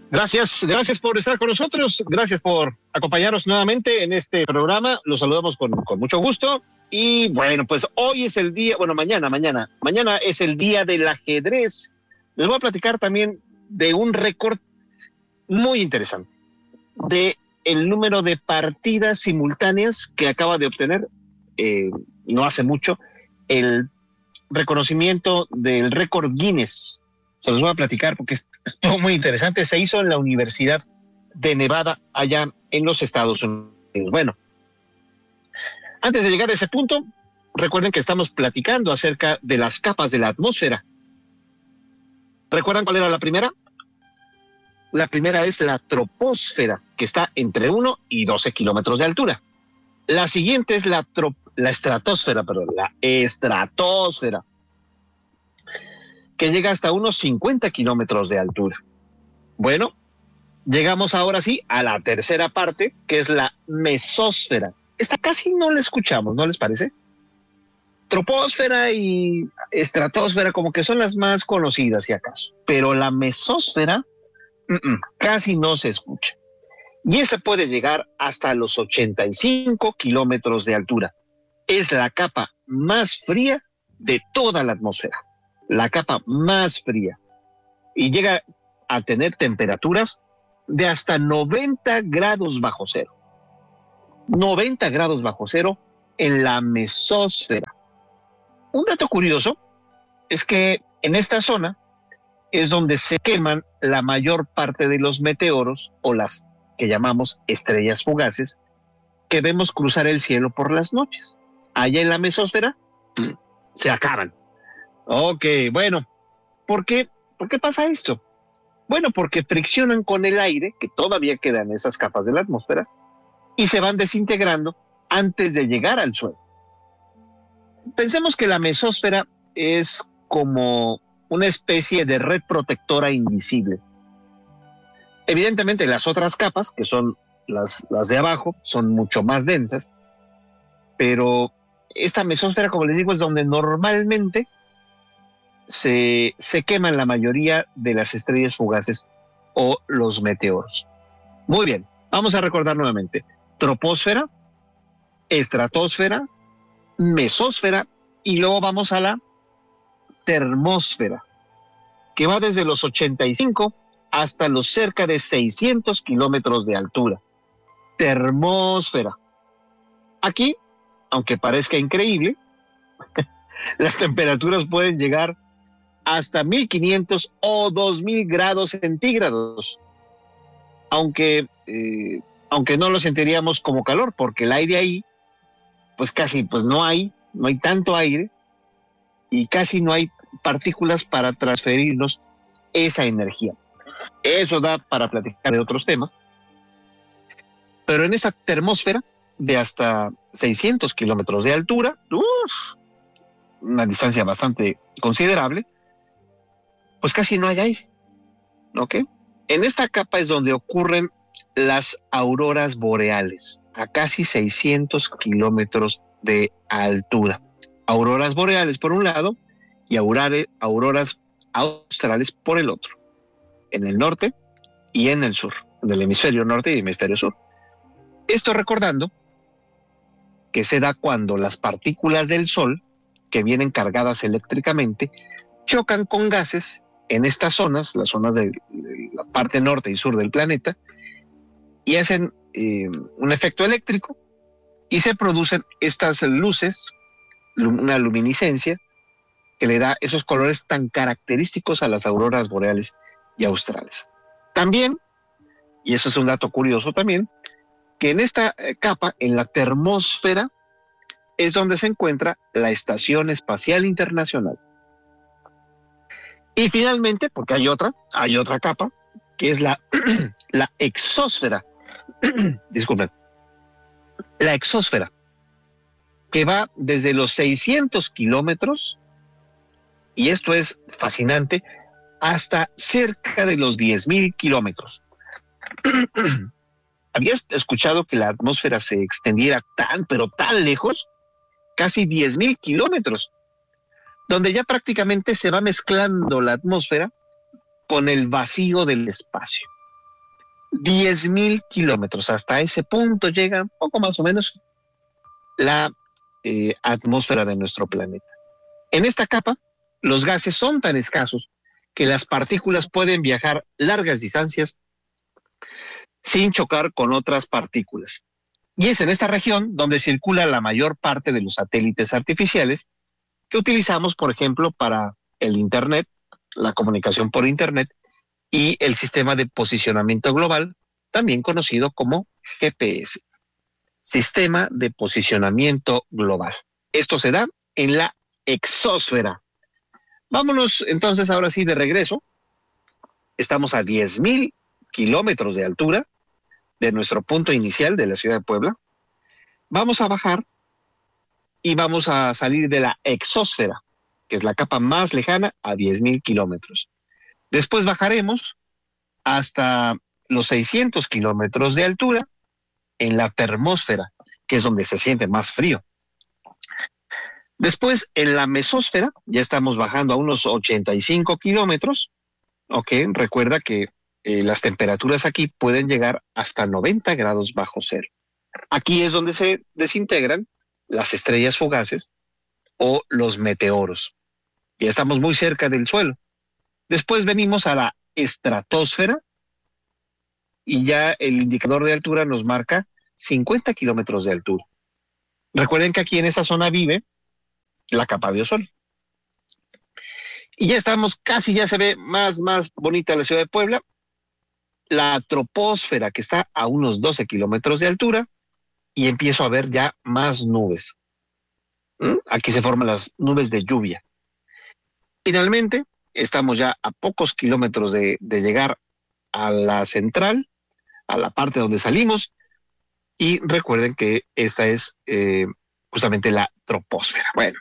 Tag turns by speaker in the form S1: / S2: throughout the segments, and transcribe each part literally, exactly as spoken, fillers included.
S1: Gracias, gracias por estar con nosotros, gracias por acompañarnos nuevamente en este programa, los saludamos con, con mucho gusto y bueno, pues hoy es el día, bueno, mañana, mañana, mañana es el día del ajedrez. Les voy a platicar también de un récord muy interesante, de el número de partidas simultáneas que acaba de obtener, eh, no hace mucho, el reconocimiento del récord Guinness. Se los voy a platicar porque es, es todo muy interesante. Se hizo en la Universidad de Nevada, allá en los Estados Unidos. Bueno, antes de llegar a ese punto, recuerden que estamos platicando acerca de las capas de la atmósfera. ¿Recuerdan cuál era la primera? La primera es la troposfera, que está entre uno y doce kilómetros de altura. La siguiente es la, trop, la estratosfera, perdón, la estratosfera, que llega hasta unos cincuenta kilómetros de altura. Bueno, llegamos ahora sí a la tercera parte, que es la mesósfera. Esta casi no la escuchamos, ¿no les parece? Troposfera y estratosfera como que son las más conocidas, si acaso. Pero la mesósfera uh-uh, casi no se escucha. Y esta puede llegar hasta los ochenta y cinco kilómetros de altura. Es la capa más fría de toda la atmósfera. La capa más fría, y llega a tener temperaturas de hasta noventa grados bajo cero. noventa grados bajo cero en la mesósfera. Un dato curioso es que en esta zona es donde se queman la mayor parte de los meteoros o las que llamamos estrellas fugaces que vemos cruzar el cielo por las noches. Allá en la mesósfera se acaban. Ok, bueno, ¿por qué? ¿Por qué pasa esto? Bueno, porque friccionan con el aire, que todavía quedan esas capas de la atmósfera, y se van desintegrando antes de llegar al suelo. Pensemos que la mesósfera es como una especie de red protectora invisible. Evidentemente las otras capas, que son las, las de abajo, son mucho más densas, pero esta mesósfera, como les digo, es donde normalmente Se, se queman la mayoría de las estrellas fugaces o los meteoros. Muy bien, vamos a recordar nuevamente. Troposfera, estratosfera, mesósfera y luego vamos a la termósfera, que va desde los ochenta y cinco hasta los cerca de seiscientos kilómetros de altura. Termósfera. Aquí, aunque parezca increíble, las temperaturas pueden llegar hasta mil quinientos o dos mil grados centígrados, aunque, eh, aunque no lo sentiríamos como calor, porque el aire ahí, pues casi pues no hay, no hay tanto aire y casi no hay partículas para transferirnos esa energía. Eso da para platicar de otros temas, pero en esa termósfera de hasta seiscientos kilómetros de altura, uff, una distancia bastante considerable, pues casi no hay aire, ¿ok? En esta capa es donde ocurren las auroras boreales, a casi seiscientos kilómetros de altura. Auroras boreales por un lado y aurare, auroras australes por el otro, en el norte y en el sur, en el hemisferio norte y hemisferio sur. Esto recordando que se da cuando las partículas del Sol, que vienen cargadas eléctricamente, chocan con gases en estas zonas, las zonas de, de la parte norte y sur del planeta, y hacen eh, un efecto eléctrico y se producen estas luces, una luminiscencia que le da esos colores tan característicos a las auroras boreales y australes. También, y eso es un dato curioso también, que en esta capa, en la termósfera, es donde se encuentra la Estación Espacial Internacional. Y finalmente, porque hay otra, hay otra capa, que es la, la exósfera. Disculpen. La exósfera, que va desde los seiscientos kilómetros, y esto es fascinante, hasta cerca de los diez mil kilómetros. ¿Habías escuchado que la atmósfera se extendiera tan, pero tan lejos? Casi diez mil kilómetros, donde ya prácticamente se va mezclando la atmósfera con el vacío del espacio. diez mil kilómetros. Hasta ese punto llega un poco más o menos la eh, atmósfera de nuestro planeta. En esta capa, los gases son tan escasos que las partículas pueden viajar largas distancias sin chocar con otras partículas. Y es en esta región donde circula la mayor parte de los satélites artificiales que utilizamos, por ejemplo, para el Internet, la comunicación por Internet y el sistema de posicionamiento global, también conocido como G P S, Sistema de Posicionamiento Global. Esto se da en la exósfera. Vámonos entonces ahora sí de regreso. Estamos a diez mil kilómetros de altura de nuestro punto inicial de la ciudad de Puebla. Vamos a bajar y vamos a salir de la exósfera, que es la capa más lejana, a diez mil kilómetros. Después bajaremos hasta los seiscientos kilómetros de altura en la termósfera, que es donde se siente más frío. Después, en la mesósfera, ya estamos bajando a unos ochenta y cinco kilómetros. Ok, recuerda que eh, las temperaturas aquí pueden llegar hasta noventa grados bajo cero. Aquí es donde se desintegran las estrellas fugaces o los meteoros. Ya estamos muy cerca del suelo. Después venimos a la estratosfera y ya el indicador de altura nos marca cincuenta kilómetros de altura. Recuerden que aquí en esa zona vive la capa de ozono. Y ya estamos, casi ya se ve más, más bonita la ciudad de Puebla. La troposfera, que está a unos doce kilómetros de altura, y empiezo a ver ya más nubes. ¿Mm? Aquí se forman las nubes de lluvia. Finalmente, estamos ya a pocos kilómetros de, de llegar a la central, a la parte donde salimos, y recuerden que esta es eh, justamente la troposfera. Bueno.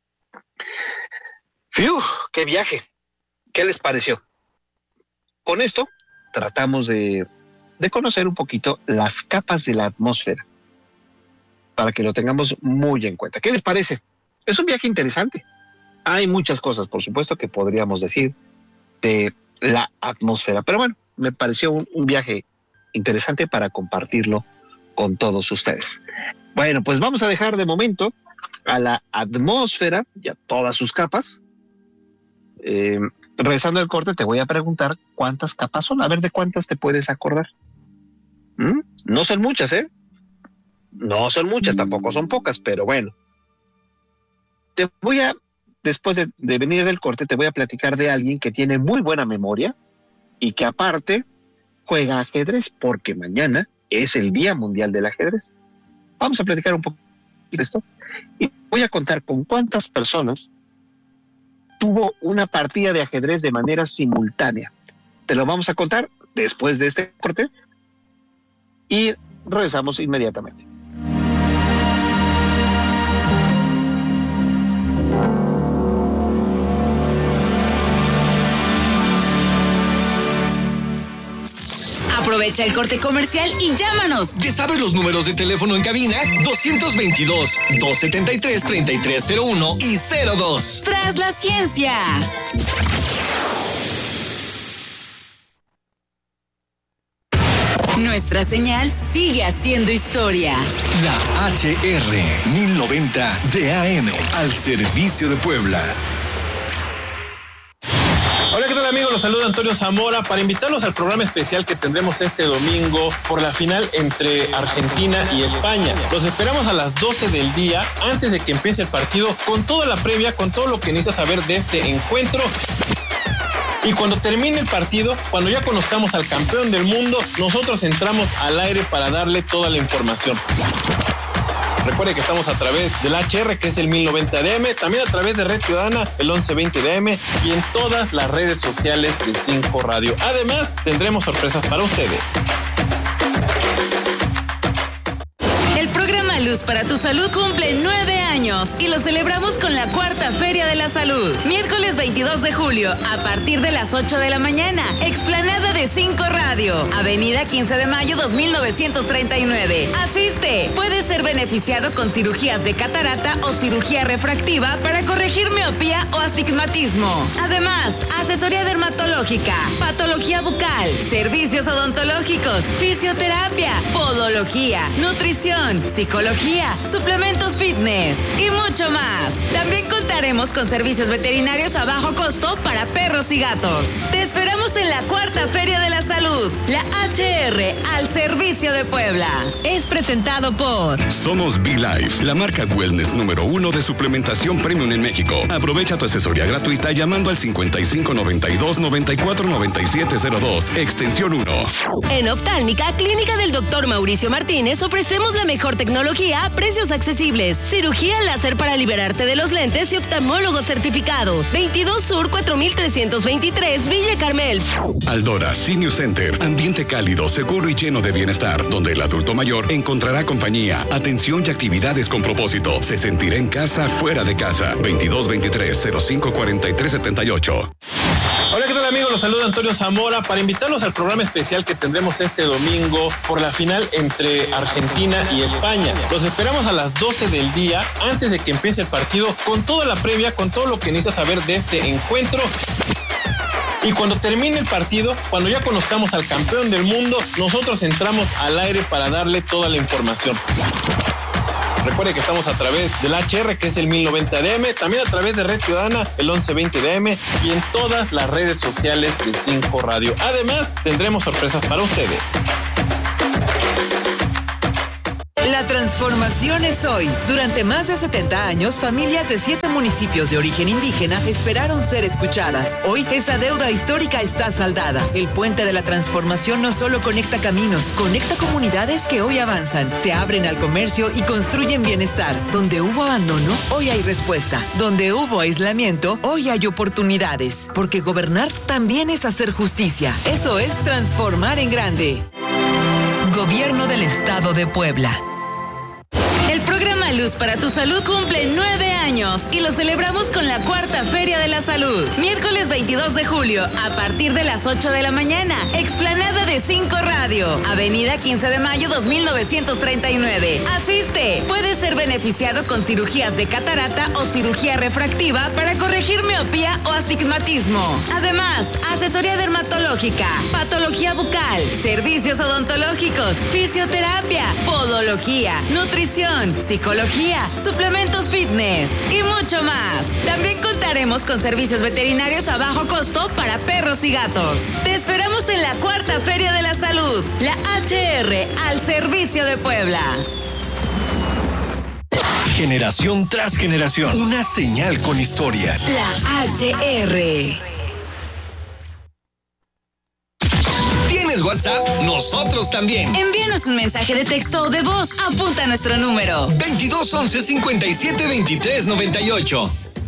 S1: ¡Fiu! ¡Qué viaje! ¿Qué les pareció? Con esto tratamos de, de conocer un poquito las capas de la atmósfera, para que lo tengamos muy en cuenta. ¿Qué les parece? Es un viaje interesante. Hay muchas cosas, por supuesto, que podríamos decir de la atmósfera, pero bueno, me pareció un, un viaje interesante para compartirlo con todos ustedes. Bueno, pues vamos a dejar de momento a la atmósfera y a todas sus capas. Eh, regresando al corte, te voy a preguntar cuántas capas son. A ver, ¿de cuántas te puedes acordar? ¿Mm? No son muchas, ¿eh? No son muchas, tampoco son pocas, pero bueno. Te voy a, después de, de venir del corte, te voy a platicar de alguien que tiene muy buena memoria y que aparte juega ajedrez, porque mañana es el Día Mundial del Ajedrez. Vamos a platicar un poco de esto y voy a contar con cuántas personas tuvo una partida de ajedrez de manera simultánea. Te lo vamos a contar después de este corte y regresamos inmediatamente.
S2: Aprovecha el corte comercial y llámanos.
S3: ¿Ya sabes los números de teléfono en cabina? dos dos dos, dos siete tres, tres tres cero uno y cero dos.
S2: Tras la ciencia. Nuestra señal sigue haciendo historia.
S3: La H R mil noventa de A M al servicio de Puebla.
S4: Hola, ¿qué tal amigos? Los saluda Antonio Zamora para invitarlos al programa especial que tendremos este domingo por la final entre Argentina y España. Los esperamos a las doce del día, antes de que empiece el partido, con toda la previa, con todo lo que necesitas saber de este encuentro. Y cuando termine el partido, cuando ya conozcamos al campeón del mundo, nosotros entramos al aire para darle toda la información. Recuerde que estamos a través del H R, que es el mil noventa de A M, también a través de Red Ciudadana, el once veinte de A M, y en todas las redes sociales de cinco Radio. Además, tendremos sorpresas para ustedes.
S2: El programa Luz para tu Salud cumple nueve años y lo celebramos con la cuarta Feria de la Salud. Miércoles veintidós de julio, a partir de las ocho de la mañana. mañana, explanada de cinco Radio, avenida quince de mayo dos mil novecientos treinta y nueve. Asiste. Puedes ser beneficiado con cirugías de catarata o cirugía refractiva para corregir miopía o astigmatismo. Además, asesoría dermatológica, patología bucal, servicios odontológicos, fisioterapia, podología, nutrición, psicología, suplementos fitness y mucho más. También contaremos con servicios veterinarios a bajo costo para perros y gatos. Te esperamos en la cuarta Feria de la Salud, la H R al servicio de Puebla. Es presentado por
S5: Somos V-Life, la marca wellness número uno de suplementación premium en México. Aprovecha tu asesoría gratuita llamando al cincuenta y cinco noventa y dos noventa y cuatro noventa y siete cero dos, extensión uno.
S6: En Oftálmica, Clínica del doctor Mauricio Martínez, ofrecemos la mejor tecnología a precios accesibles. Cirugía láser para liberarte de los lentes y oftalmólogos certificados. veintidós Sur cuatro mil trescientos veintitrés, Villa Carmel.
S5: Aldora Senior Center, ambiente cálido, seguro y lleno de bienestar, donde el adulto mayor encontrará compañía, atención y actividades con propósito. Se sentirá en casa, fuera de casa. veintidós veintitrés cero cinco cuarenta y tres setenta y ocho.
S4: Hola, ¿qué tal, amigos? Los saluda Antonio Zamora para invitarlos al programa especial que tendremos este domingo por la final entre Argentina y España. Los esperamos a las doce del día, antes de que empiece el partido, con toda la previa, con todo lo que necesitas saber de este encuentro. Y cuando termine el partido, cuando ya conozcamos al campeón del mundo, nosotros entramos al aire para darle toda la información. Recuerde que estamos a través del H R, que es el mil noventa D M, también a través de Red Ciudadana, el once veinte D M, y en todas las redes sociales de cinco Radio. Además, tendremos sorpresas para ustedes.
S7: La transformación es hoy. Durante más de setenta años, familias de siete municipios de origen indígena esperaron ser escuchadas. Hoy, esa deuda histórica está saldada. El puente de la transformación no solo conecta caminos, conecta comunidades que hoy avanzan, se abren al comercio y construyen bienestar. Donde hubo abandono, hoy hay respuesta. Donde hubo aislamiento, hoy hay oportunidades. Porque gobernar también es hacer justicia. Eso es transformar en grande. Gobierno del Estado de Puebla.
S2: El programa Luz para tu Salud cumple nueve años y lo celebramos con la cuarta Feria de la Salud. Miércoles veintidós de julio, a partir de las ocho de la mañana, explanada de cinco Radio, avenida quince de mayo dos mil novecientos treinta y nueve. Asiste. Puedes ser beneficiado con cirugías de catarata o cirugía refractiva para corregir miopía o astigmatismo. Además, asesoría dermatológica, patología bucal, servicios odontológicos, fisioterapia, podología, nutrición, psicología, suplementos fitness y mucho más. También contaremos con servicios veterinarios a bajo costo para perros y gatos. Te esperamos en la cuarta Feria de la Salud, la H R al servicio de Puebla.
S3: Generación tras generación, una señal con historia.
S2: La H R.
S3: ¿Tienes WhatsApp? Nosotros también.
S2: Envíanos un mensaje de texto o de voz. Apunta nuestro número.
S3: veintidós once cincuenta y siete veintitrés noventa y ocho.